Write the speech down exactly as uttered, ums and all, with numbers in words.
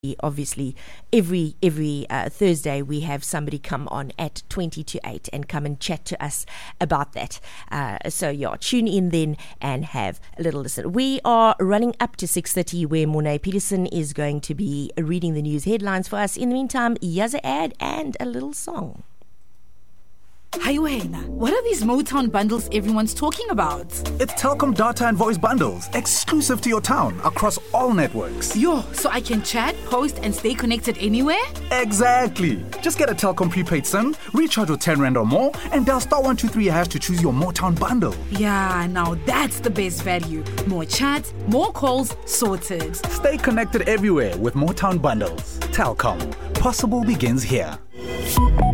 Obviously, every every uh, Thursday we have somebody come on at twenty to eight and come and chat to us about that. Uh, so yeah, tune in then and have a little listen. We are running up to six thirty where Mornay Peterson is going to be reading the news headlines for us. In the meantime, here's an ad and a little song. Hi, Wayna. What are these Motown bundles everyone's talking about? It's Telkom data and voice bundles, exclusive to your town, across all networks. Yo, so I can chat, post, and stay connected anywhere? Exactly. Just get a Telkom prepaid SIM, recharge with ten rand or more, and dial star one two three hash to choose your Motown bundle. Yeah, now that's the best value. More chat, more calls, sorted. Stay connected everywhere with Motown bundles. Telkom. Possible begins here.